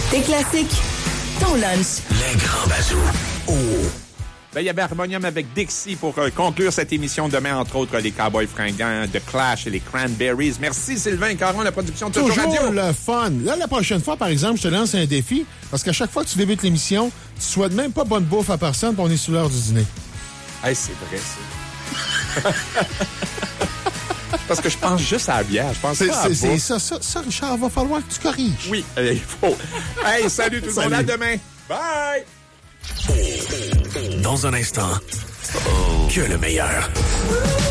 Tes classiques, ton lunch. Les grands bazous. Oh. Ben, il y avait Harmonium avec Dixie pour conclure cette émission. Demain, entre autres, les Cowboys fringants, The Clash et les Cranberries. Merci Sylvain Caron, la production de Toujours Radio. Le fun. Là, la prochaine fois, par exemple, je te lance un défi, parce qu'à chaque fois que tu débutes l'émission, tu souhaites même pas bonne bouffe à personne, puis on est sur l'heure du dîner. Hey, c'est vrai, ça. Parce que je pense juste à la bière. Je pense pas à la bouffe. Ça, Richard, va falloir que tu corriges. Oui, il faut. Hey, salut tout le monde. À demain. Bye! Dans un instant, que le meilleur.